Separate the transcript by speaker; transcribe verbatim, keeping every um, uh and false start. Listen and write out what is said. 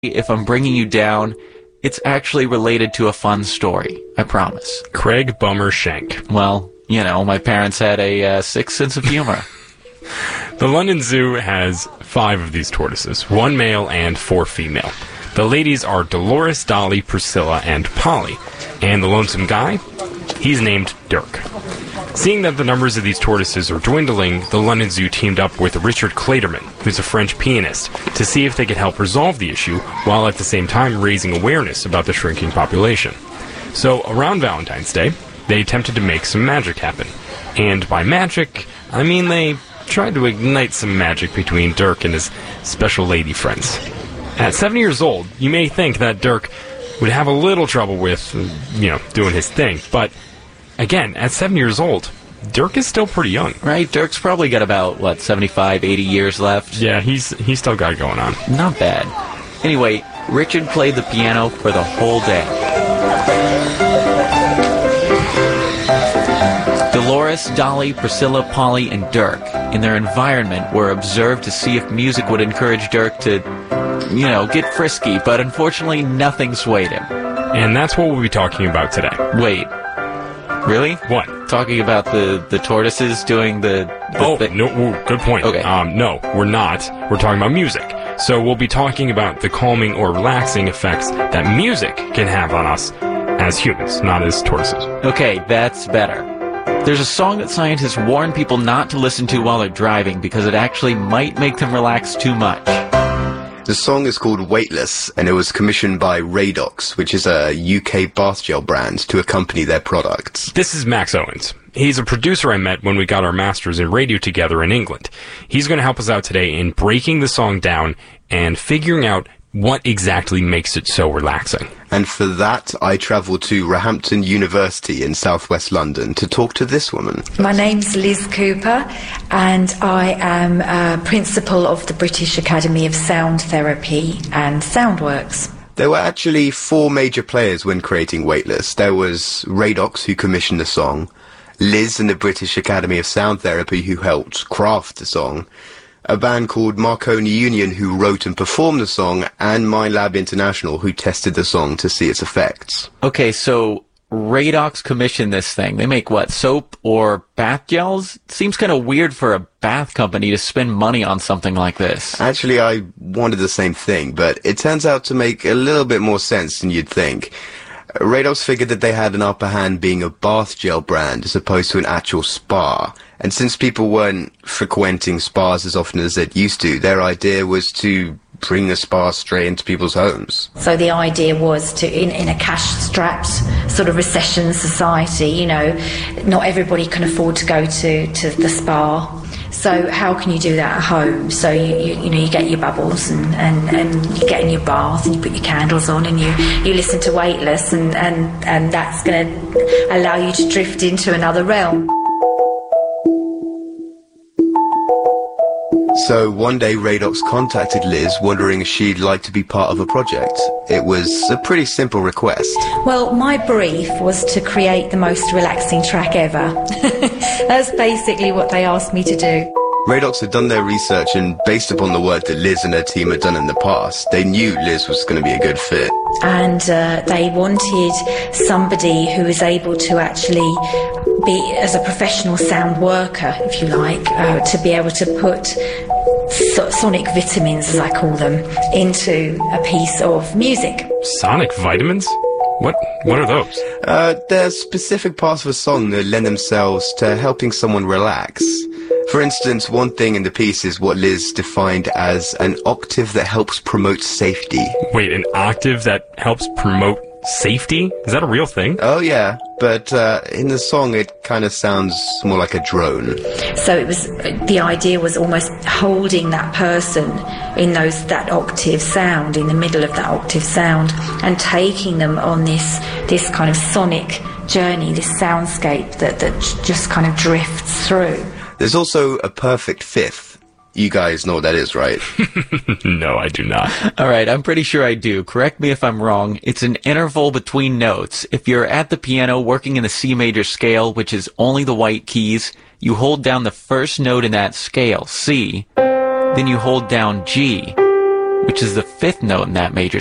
Speaker 1: if I'm bringing you down, it's actually related to a fun story. I promise.
Speaker 2: Craig Bummer Schenk.
Speaker 1: Well, you know, my parents had a uh, sick sense of humor.
Speaker 2: The London Zoo has five of these tortoises, one male and four female. The ladies are Dolores, Dolly, Priscilla, and Polly. And the lonesome guy? He's named Dirk. Seeing that the numbers of these tortoises are dwindling, the London Zoo teamed up with Richard Clayderman, who's a French pianist, to see if they could help resolve the issue, while at the same time raising awareness about the shrinking population. So, around Valentine's Day, they attempted to make some magic happen. And by magic, I mean they tried to ignite some magic between Dirk and his special lady friends. At seven years old, you may think that Dirk would have a little trouble with, you know, doing his thing, but again, at seven years old, Dirk is still pretty young.
Speaker 1: Right, Dirk's probably got about, what, seventy-five, eighty years left?
Speaker 2: Yeah, he's he's still got it going on.
Speaker 1: Not bad. Anyway, Richard played the piano for the whole day. Dolores, Dolly, Priscilla, Polly, and Dirk, in their environment, were observed to see if music would encourage Dirk to, you know, get frisky, but unfortunately nothing swayed him.
Speaker 2: And that's what we'll be talking about today.
Speaker 1: Wait. Really?
Speaker 2: What?
Speaker 1: Talking about the, the tortoises doing the... the
Speaker 2: oh,
Speaker 1: th-
Speaker 2: no, ooh, good point.
Speaker 1: Okay.
Speaker 2: Um, no, we're not. We're talking about music. So we'll be talking about the calming or relaxing effects that music can have on us as humans, not as tortoises.
Speaker 1: Okay, that's better. There's a song that scientists warn people not to listen to while they're driving because it actually might make them relax too much.
Speaker 3: The song is called Weightless, and it was commissioned by Radox, which is a U K bath gel brand, to accompany their products.
Speaker 2: This is Max Owens. He's a producer I met when we got our masters in radio together in England. He's going to help us out today in breaking the song down and figuring out what exactly makes it so relaxing.
Speaker 3: And for that, I travelled to Roehampton University in southwest London to talk to this woman.
Speaker 4: My name's Liz Cooper, and I am a principal of the British Academy of Sound Therapy and Soundworks.
Speaker 3: There were actually four major players when creating Weightless. There was Radox, who commissioned the song, Liz and the British Academy of Sound Therapy, who helped craft the song, a band called Marconi Union, who wrote and performed the song, and Mindlab International, who tested the song to see its effects.
Speaker 1: Okay, so Radox commissioned this thing. They make, what, soap or bath gels? Seems kind of weird for a bath company to spend money on something like this.
Speaker 3: Actually, I wanted the same thing, but it turns out to make a little bit more sense than you'd think. Radox figured that they had an upper hand being a bath gel brand as opposed to an actual spa. And since people weren't frequenting spas as often as they'd used to, their idea was to bring the spa straight into people's homes.
Speaker 4: So the idea was to, in, in a cash-strapped sort of recession society, you know, not everybody can afford to go to, to the spa. So how can you do that at home? So you you, you know you get your bubbles and, and, and you get in your bath and you put your candles on and you, you listen to Weightless, and, and, and that's going to allow you to drift into another realm.
Speaker 3: So one day Radox contacted Liz wondering if she'd like to be part of a project. It was a pretty simple request.
Speaker 4: Well, my brief was to create the most relaxing track ever. That's basically what they asked me to do.
Speaker 3: Radox had done their research, and based upon the work that Liz and her team had done in the past, they knew Liz was going to be a good fit.
Speaker 4: And uh, they wanted somebody who was able to actually be, as a professional sound worker, if you like, uh, to be able to put so- sonic vitamins, as I call them, into a piece of music.
Speaker 2: Sonic vitamins? What What are those?
Speaker 3: Uh, they're specific parts of a song that lend themselves to helping someone relax. For instance, one thing in the piece is what Liz defined as an octave that helps promote safety.
Speaker 2: Wait, an octave that helps promote safety? Is that a real thing?
Speaker 3: Oh yeah, but uh, in the song it kind of sounds more like a drone.
Speaker 4: So it was, the idea was almost holding that person in those that octave sound, in the middle of that octave sound, and taking them on this this kind of sonic journey, this soundscape that, that just kind of drifts through.
Speaker 3: There's also a perfect fifth. You guys know what that is, right?
Speaker 2: No, I do not.
Speaker 1: All right, I'm pretty sure I do. Correct me if I'm wrong. It's an interval between notes. If you're at the piano working in the C major scale, which is only the white keys, you hold down the first note in that scale, C, then you hold down G, which is the fifth note in that major